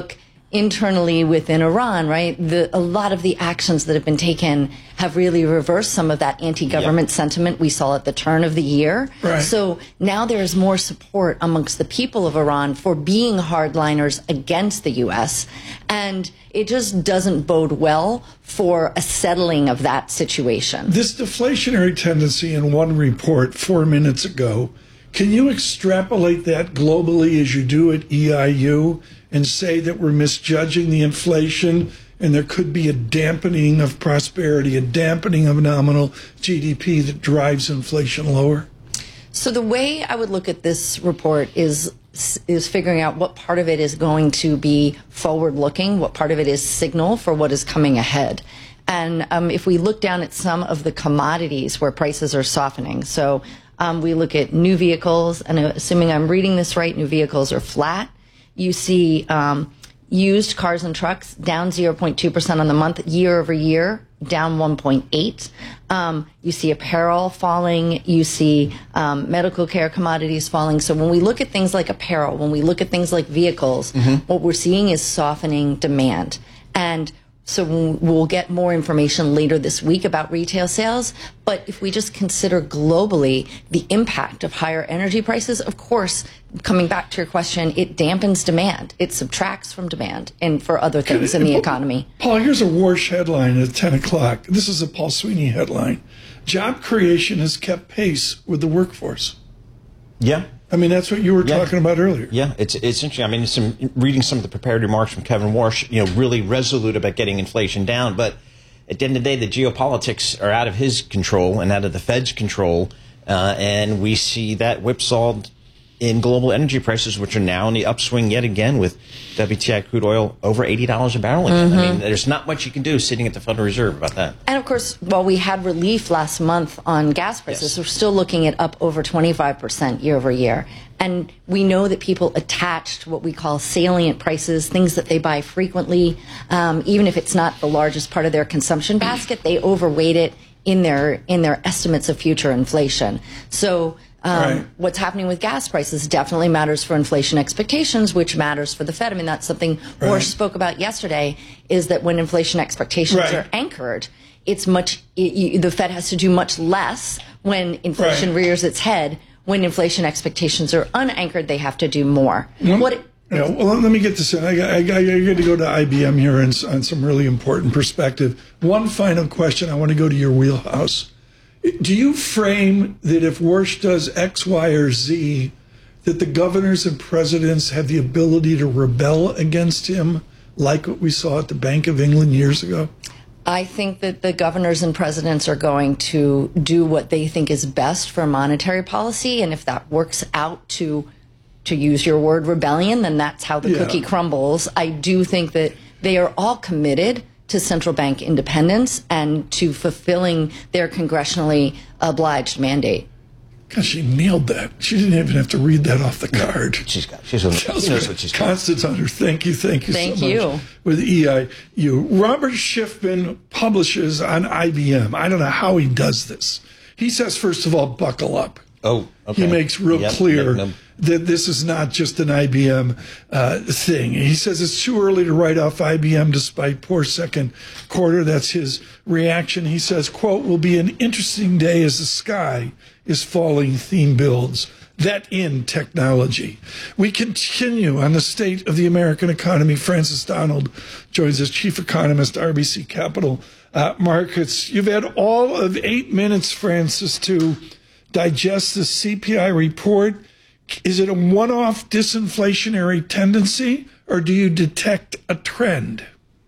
internally within Iran, right, the, a lot of the actions that have been taken have really reversed some of that anti-government yep. sentiment we saw at the turn of the year. Right. So now there is more support amongst the people of Iran for being hardliners against the U S. And it just doesn't bode well for a settling of that situation. This deflationary tendency in one report four minutes ago, can you extrapolate that globally as you do at E I U and say that we're misjudging the inflation and there could be a dampening of prosperity, a dampening of nominal G D P that drives inflation lower? So the way I would look at this report is is figuring out what part of it is going to be forward-looking, what part of it is signal for what is coming ahead. And um, if we look down at some of the commodities where prices are softening, so um, we look at new vehicles, and assuming I'm reading this right, new vehicles are flat. You see um, used cars and trucks down zero point two percent on the month, year over year, down one point eight. Um, you see apparel falling. You see um, medical care commodities falling. So when we look at things like apparel, when we look at things like vehicles, mm-hmm. what we're seeing is softening demand. And so we'll get more information later this week about retail sales. But if we just consider globally the impact of higher energy prices, of course, coming back to your question, it dampens demand. It subtracts from demand and for other things in the economy. Paul, here's a Warsh headline at ten o'clock. This is a Paul Sweeney headline. Job creation has kept pace with the workforce. Yeah. I mean, that's what you were yeah. talking about earlier. Yeah, it's it's interesting. I mean, some, reading some of the prepared remarks from Kevin Warsh, you know, really resolute about getting inflation down. But at the end of the day, the geopolitics are out of his control and out of the Fed's control. Uh, and we see that whipsawed in global energy prices, which are now in the upswing yet again with W T I crude oil over eighty dollars a barrel again. Mm-hmm. I mean, there's not much you can do sitting at the Federal Reserve about that. And of course, while we had relief last month on gas prices, yes. we're still looking at up over twenty-five percent year over year. And we know that people attach what we call salient prices, things that they buy frequently. Um, even if it's not the largest part of their consumption basket, they overweight it in their in their estimates of future inflation. So Um, right. what's happening with gas prices definitely matters for inflation expectations, which matters for the Fed. I mean, that's something right. Warsh spoke about yesterday, is that when inflation expectations right. are anchored, it's much, it, you, the Fed has to do much less when inflation right. rears its head. When inflation expectations are unanchored, they have to do more. Mm-hmm. What? It, yeah, well, let me get this in. I got, I got, I got to go to I B M here and on some really important perspective. One final question. I want to go to your wheelhouse. Do you frame that if Warsh does X, Y, or Z, that the governors and presidents have the ability to rebel against him, like what we saw at the Bank of England years ago? I think that the governors and presidents are going to do what they think is best for monetary policy, and if that works out to, to use your word, rebellion, then that's how the yeah. cookie crumbles. I do think that they are all committed to central bank independence and to fulfilling their congressionally obliged mandate. Gosh, she nailed that. She didn't even have to read that off the card. She's got, she's on, she knows what she's got. Constance Hunter, thank you, thank you thank so you. much. With E I U. Robert Schiffman publishes on I B M. I don't know how he does this. He says, first of all, buckle up. Oh, okay. He makes real yep, clear yep, no. that this is not just an I B M uh, thing. He says it's too early to write off I B M despite poor second quarter. That's his reaction. He says, quote, will be an interesting day as the sky is falling theme builds. That in technology. We continue on the state of the American economy. Francis Donald joins us, chief economist, R B C Capital uh, Markets. You've had all of eight minutes, Francis, to digest the C P I report. Is it a one-off disinflationary tendency, or do you detect a trend?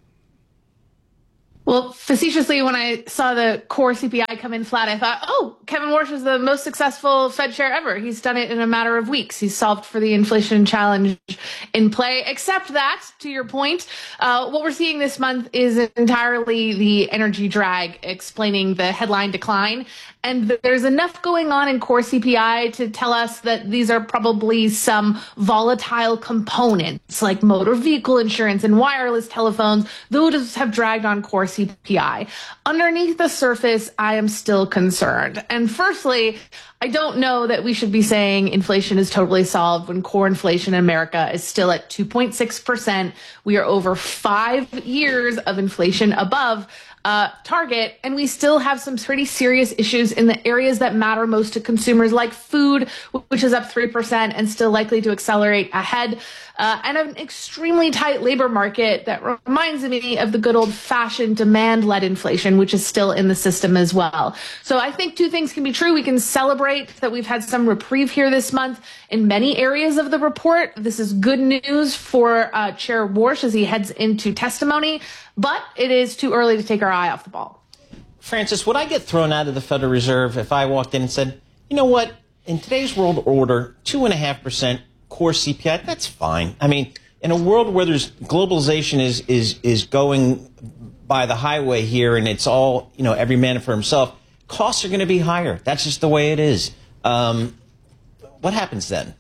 Well, facetiously, when I saw the core C P I come in flat, I thought, oh, Kevin Warsh is the most successful Fed chair ever. He's done it in a matter of weeks. He's solved for the inflation challenge in play. Except that, to your point, uh, what we're seeing this month is entirely the energy drag explaining the headline decline. And there's enough going on in core C P I to tell us that these are probably some volatile components like motor vehicle insurance and wireless telephones. Those have dragged on core C P I. C P I. Underneath the surface, I am still concerned. And firstly, I don't know that we should be saying inflation is totally solved when core inflation in America is still at two point six percent. We are over five years of inflation above uh, target, and we still have some pretty serious issues in the areas that matter most to consumers, like food, which is up three percent and still likely to accelerate ahead, uh, and an extremely tight labor market that reminds me of the good old-fashioned demand-led inflation, which is still in the system as well. So I think two things can be true. We can celebrate that we've had some reprieve here this month in many areas of the report. This is good news for uh, Chair Warsh as he heads into testimony, but it is too early to take our eye off the ball. Francis, would I get thrown out of the Federal Reserve if I walked in and said, you know what, in today's world order, two point five percent core C P I, that's fine. I mean, in a world where there's globalization is is is going by the highway here and it's all, you know, every man for himself, costs are going to be higher. That's just the way it is. Um, what happens then?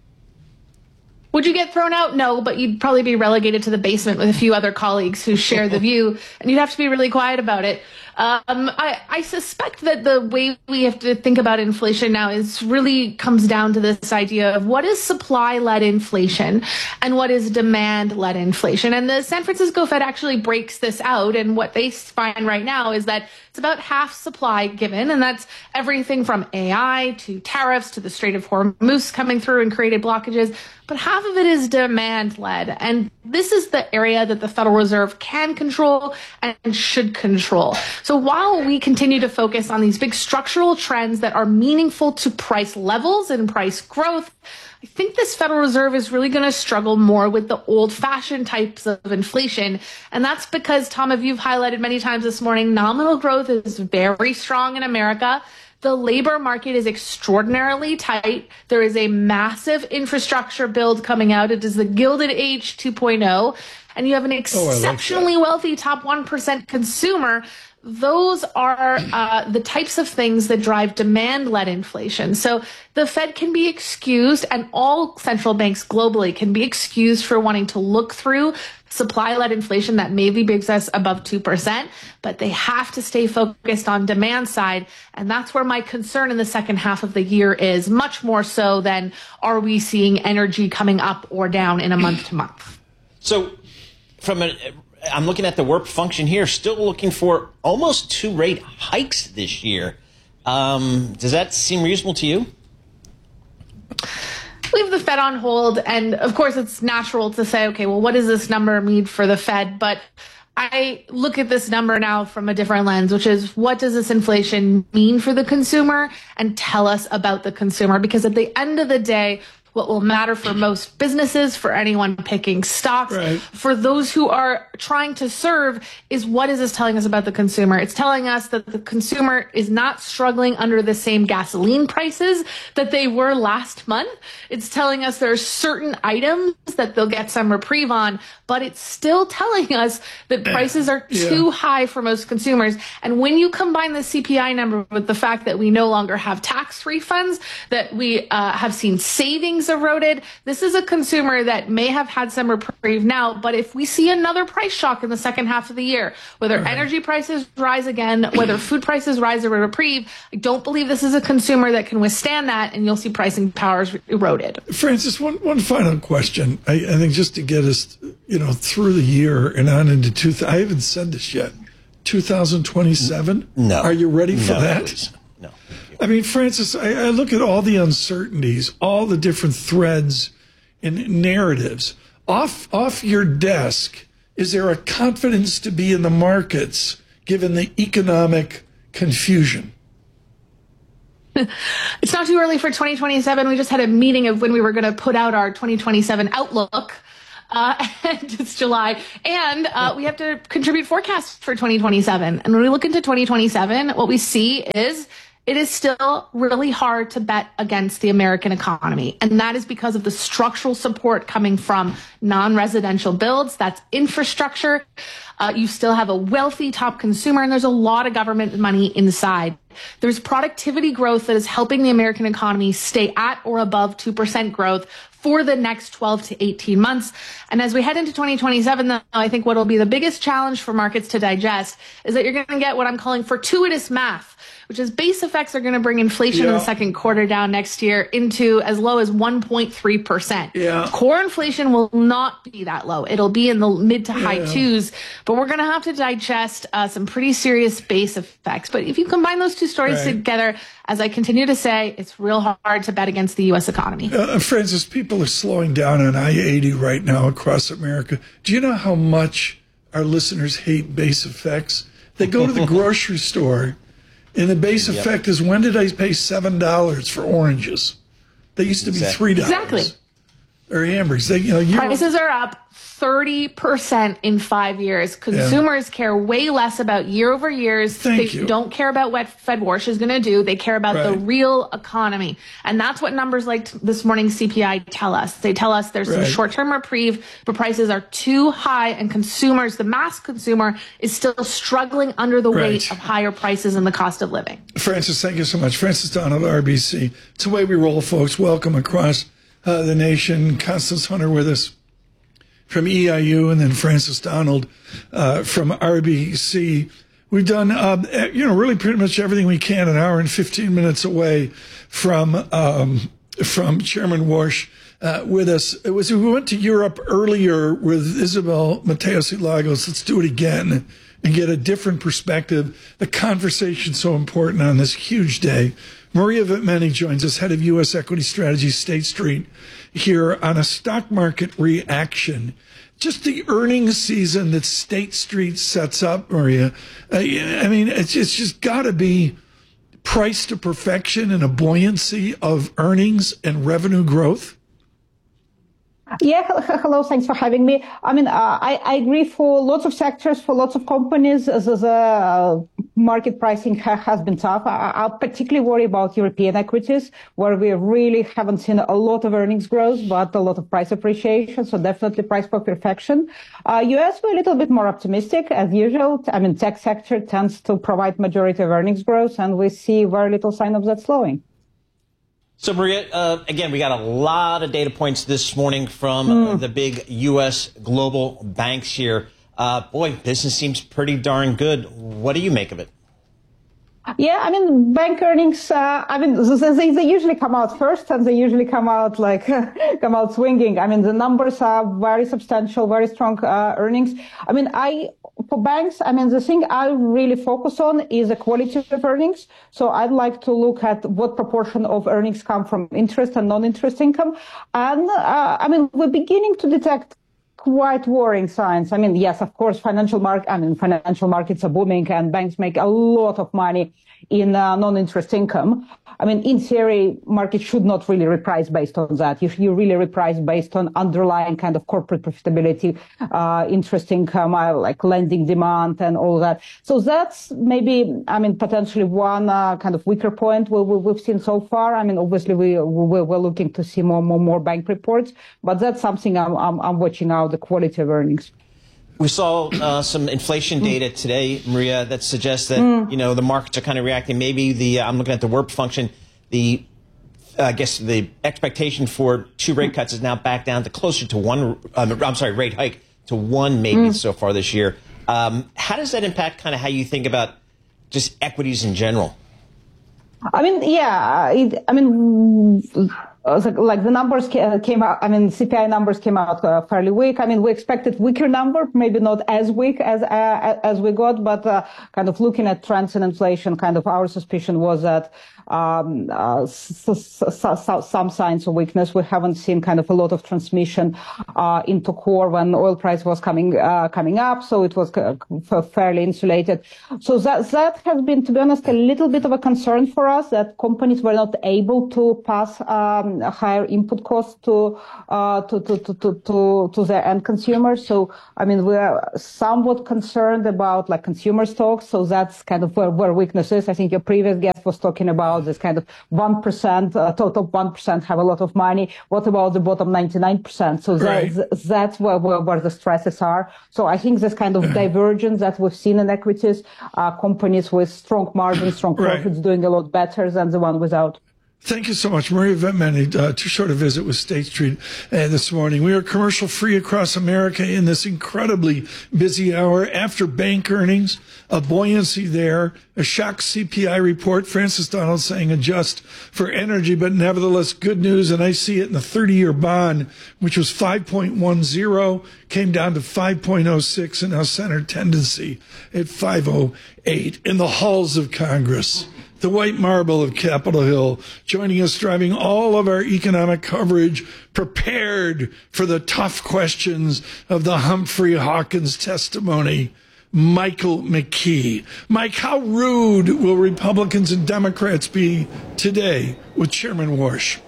Would you get thrown out? No, but you'd probably be relegated to the basement with a few other colleagues who share the view, and you'd have to be really quiet about it. Um, I, I suspect that the way we have to think about inflation now is really comes down to this idea of what is supply-led inflation and what is demand-led inflation. And the San Francisco Fed actually breaks this out, and what they find right now is that it's about half supply given, and that's everything from A I to tariffs to the Strait of Hormuz coming through and created blockages. But half of it is demand-led, and this is the area that the Federal Reserve can control and should control. So while we continue to focus on these big structural trends that are meaningful to price levels and price growth, I think this Federal Reserve is really going to struggle more with the old-fashioned types of inflation. And that's because, Tom, as you've highlighted many times this morning, nominal growth is very strong in America. The labor market is extraordinarily tight. There is a massive infrastructure build coming out. It is the Gilded Age two point oh. And you have an exceptionally oh, like wealthy top one percent consumer. Those are uh, the types of things that drive demand-led inflation. So the Fed can be excused, and all central banks globally can be excused for wanting to look through supply-led inflation that maybe brings us above two percent, but they have to stay focused on demand side. And that's where my concern in the second half of the year is, much more so than are we seeing energy coming up or down in a month to month. So from a, I'm looking at the work function here, still looking for almost two rate hikes this year. Um, does that seem reasonable to you? Leave the Fed on hold. And of course, it's natural to say, okay, well, what does this number mean for the Fed? But I look at this number now from a different lens, which is what does this inflation mean for the consumer and tell us about the consumer? Because at the end of the day, what will matter for most businesses, for anyone picking stocks, right, for those who are trying to serve, is what is this telling us about the consumer? It's telling us that the consumer is not struggling under the same gasoline prices that they were last month. It's telling us there are certain items that they'll get some reprieve on, but it's still telling us that prices are yeah. too high for most consumers. And when you combine the C P I number with the fact that we no longer have tax refunds, that we uh, have seen savings eroded, this is a consumer that may have had some reprieve now, but if we see another price shock in the second half of the year, whether right. energy prices rise again, whether food prices rise or reprieve, I don't believe this is a consumer that can withstand that, and you'll see pricing powers eroded. Francis, one, one final question. I, I think just to get us, you know, through the year and on into two, I haven't said this yet, two thousand twenty-seven? No. Are you ready for no, that? Please. No. I mean, Francis, I, I look at all the uncertainties, all the different threads and narratives. Off, off your desk, is there a confidence to be in the markets given the economic confusion? It's not too early for twenty twenty-seven. We just had a meeting of when we were going to put out our twenty twenty-seven outlook. Uh, and it's July, and uh, we have to contribute forecasts for twenty twenty-seven. And when we look into twenty twenty-seven, what we see is it is still really hard to bet against the American economy. And that is because of the structural support coming from non-residential builds. That's infrastructure. Uh, you still have a wealthy top consumer, and there's a lot of government money inside. There's productivity growth that is helping the American economy stay at or above two percent growth for the next twelve to eighteen months. And as we head into twenty twenty-seven, though, I think what will be the biggest challenge for markets to digest is that you're going to get what I'm calling fortuitous math, which is base effects are going to bring inflation yeah. in the second quarter down next year into as low as one point three percent. Yeah. Core inflation will not be that low. It'll be in the mid to high yeah. twos, but we're going to have to digest uh, some pretty serious base effects. But if you combine those two stories right. together, as I continue to say, it's real hard to bet against the U S economy. Uh, Francis, people are slowing down on I eighty right now across America. Do you know how much our listeners hate base effects? They go to the grocery store, and the base yep. effect is, when did I pay seven dollars for oranges? They used to be exactly. three dollars. Exactly. Or hamburgers. They, you know, you Prices are up thirty percent in five years. Consumers yeah. care way less about year over years. Thank they you. don't care about what Fed Warsh is going to do. They care about right. the real economy. And that's what numbers like this morning's C P I tell us. They tell us there's right. some short-term reprieve, but prices are too high, and consumers, the mass consumer, is still struggling under the right. weight of higher prices and the cost of living. Francis, thank you so much. Francis Donald, R B C. It's the way we roll, folks. Welcome across uh, the nation. Constance Hunter with us from E I U, and then Francis Donald uh, from R B C. We've done, uh, you know, really pretty much everything we can, an hour and fifteen minutes away from um, from Chairman Warsh uh, with us. It was we went to Europe earlier with Isabel Mateos-Lagos. Let's do it again and get a different perspective. The conversation's so important on this huge day. Maria Vitmeni joins us, head of U S equity strategy, State Street, here on a stock market reaction. Just the earnings season that State Street sets up, Maria. Uh, I mean, it's, it's just got to be priced to perfection and a buoyancy of earnings and revenue growth. Yeah, hello. Thanks for having me. I mean, uh, I, I agree for lots of sectors, for lots of companies, as the uh, market pricing ha- has been tough. I, I particularly worry about European equities, where we really haven't seen a lot of earnings growth, but a lot of price appreciation. So definitely price for perfection. Uh, U S, we're a little bit more optimistic as usual. I mean, tech sector tends to provide majority of earnings growth, and we see very little sign of that slowing. So, Maria, uh, again, we got a lot of data points this morning from mm. uh, the big U S global banks here. Uh, boy, business seems pretty darn good. What do you make of it? Yeah, I mean, bank earnings, uh, I mean, they, they usually come out first, and they usually come out like, come out swinging. I mean, the numbers are very substantial, very strong uh, earnings. I mean, I, for banks, I mean, the thing I really focus on is the quality of earnings. So I'd like to look at what proportion of earnings come from interest and non-interest income. And, uh, I mean, we're beginning to detect quite worrying signs. I mean, yes, of course, financial market, I mean, financial markets are booming, and banks make a lot of money in uh, non-interest income. I mean, in theory, markets should not really reprice based on that. You, you really reprice based on underlying kind of corporate profitability, uh, interest income, uh, like lending demand and all that. So that's maybe, I mean, potentially one uh, kind of weaker point we, we, we've seen so far. I mean, obviously, we, we, we're looking to see more, more, more bank reports, but that's something I'm, I'm, I'm watching out, the quality of earnings. We saw uh, some inflation data today, Maria, that suggests that, mm. you know, the markets are kind of reacting. Maybe the, uh, I'm looking at the W I R P function, the, uh, I guess the expectation for two rate cuts is now back down to closer to one, um, I'm sorry, rate hike to one maybe mm. so far this year. Um, how does that impact kind of how you think about just equities in general? I mean, yeah, it, I mean, like the numbers came out, I mean, C P I numbers came out uh, fairly weak. I mean, we expected weaker number, maybe not as weak as uh, as we got, but uh, kind of looking at trends in inflation, kind of our suspicion was that um, uh, s- s- s- some signs of weakness. We haven't seen kind of a lot of transmission uh, into core when oil price was coming uh, coming up, so it was uh, fairly insulated. So that that has been, to be honest, a little bit of a concern for us, that companies were not able to pass um, higher input costs to, uh, to, to, to, to, to, to their end consumers. So, I mean, we're somewhat concerned about like consumer stocks. So that's kind of where, where weakness is. I think your previous guest was talking about this kind of one percent, uh, total one percent have a lot of money. What about the bottom ninety-nine percent? So right. that's, that's where, where, where the stresses are. So I think this kind of divergence that we've seen in equities, uh, companies with strong margins, strong profits right. doing a lot better than the one without. Thank you so much. Maria Vetman, uh, too short a visit with State Street uh, this morning. We are commercial free across America in this incredibly busy hour after bank earnings, a buoyancy there, a shock C P I report. Francis Donald saying adjust for energy, but nevertheless good news. And I see it in the thirty-year bond, which was five point one zero, came down to five point oh six, and now center tendency at five oh eight in the halls of Congress. The white marble of Capitol Hill, joining us, driving all of our economic coverage, prepared for the tough questions of the Humphrey Hawkins testimony, Michael McKee. Mike, how rude will Republicans and Democrats be today with Chairman Warsh?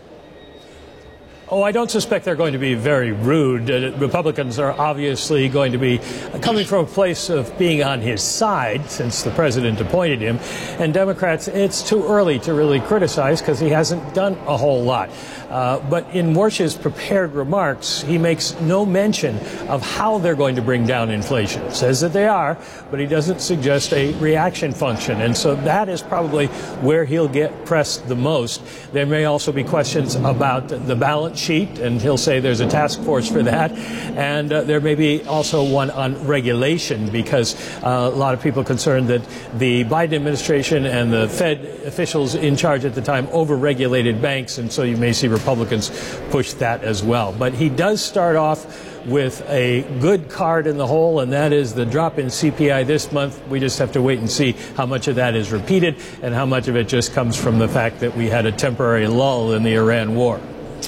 Oh, I don't suspect they're going to be very rude. Uh, Republicans are obviously going to be coming from a place of being on his side since the president appointed him. And Democrats, it's too early to really criticize because he hasn't done a whole lot. Uh, but in Warsh's prepared remarks, he makes no mention of how they're going to bring down inflation. Says that they are, but he doesn't suggest a reaction function. And so that is probably where he'll get pressed the most. There may also be questions about the balance sheet, and he'll say there's a task force for that. And uh, there may be also one on regulation, because uh, a lot of people are concerned that the Biden administration and the Fed officials in charge at the time over-regulated banks, and so you may see Republicans push that as well. But he does start off with a good card in the hole, and that is the drop in C P I this month. We just have to wait and see how much of that is repeated and how much of it just comes from the fact that we had a temporary lull in the Iran war.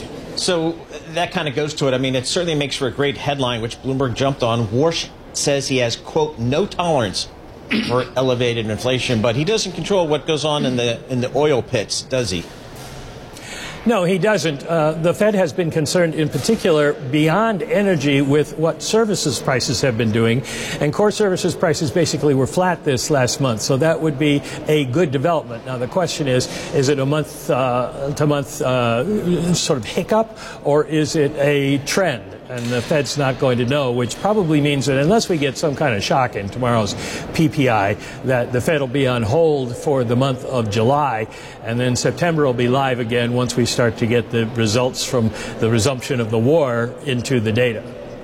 So that kind of goes to it. I mean, it certainly makes for a great headline, which Bloomberg jumped on. Warsh says he has, quote, no tolerance for elevated inflation, but he doesn't control what goes on in the in the oil pits, does he? No, he doesn't. Uh, the Fed has been concerned in particular beyond energy with what services prices have been doing. And core services prices basically were flat this last month. So that would be a good development. Now, the question is, is it a month uh, to month uh, sort of hiccup, or is it a trend? And the Fed's not going to know, which probably means that unless we get some kind of shock in tomorrow's P P I, that the Fed will be on hold for the month of July, and then September will be live again once we start to get the results from the resumption of the war into the data.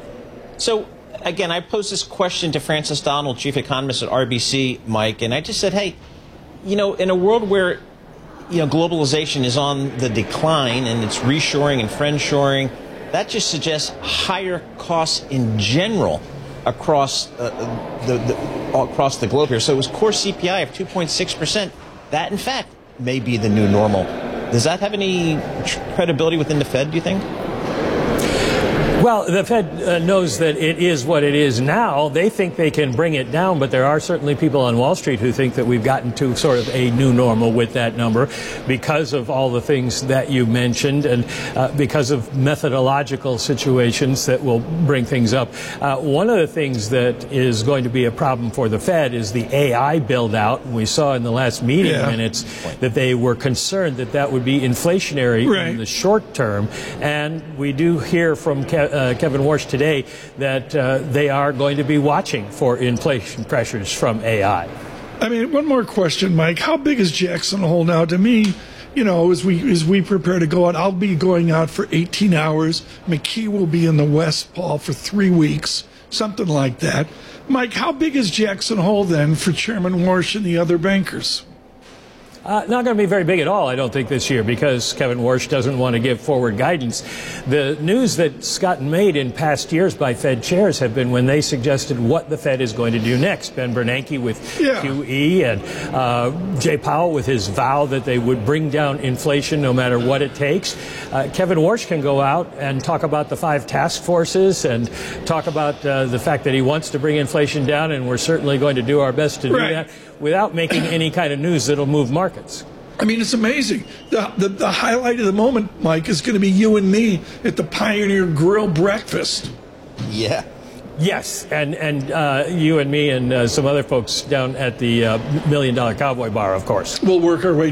So, again, I posed this question to Francis Donald, chief economist at R B C, Mike, and I just said, hey, you know, in a world where, you know, globalization is on the decline and it's reshoring and friendshoring, that just suggests higher costs in general across uh, the, the across the globe here. So it was core C P I of two point six percent. That, in fact, may be the new normal. Does that have any credibility within the Fed, do you think? Well, the Fed uh, knows that it is what it is now. They think they can bring it down, but there are certainly people on Wall Street who think that we've gotten to sort of a new normal with that number because of all the things that you mentioned and uh, because of methodological situations that will bring things up. Uh, one of the things that is going to be a problem for the Fed is the A I build-out. We saw in the last meeting yeah. minutes that they were concerned that that would be inflationary right. in the short term, and we do hear from Ke- Uh, Kevin Warsh today that uh, they are going to be watching for inflation pressures from A I. I mean, one more question, Mike. How big is Jackson Hole now? To me, you know, as we as we prepare to go out, I'll be going out for eighteen hours. McKee will be in the West, Paul, for three weeks, something like that. Mike, how big is Jackson Hole then for Chairman Warsh and the other bankers? Uh, not going to be very big at all, I don't think, this year, because Kevin Warsh doesn't want to give forward guidance. The news that's gotten made in past years by Fed chairs have been when they suggested what the Fed is going to do next. Ben Bernanke with yeah. Q E and uh, Jay Powell with his vow that they would bring down inflation no matter what it takes. Uh, Kevin Warsh can go out and talk about the five task forces and talk about uh, the fact that he wants to bring inflation down, and we're certainly going to do our best to right. do that without making any kind of news that'll move markets. I mean, it's amazing. The, the, the highlight of the moment, Mike, is going to be you and me at the Pioneer Grill breakfast. Yeah. Yes, and and uh, you and me and uh, some other folks down at the uh, Million Dollar Cowboy Bar, of course. We'll work our way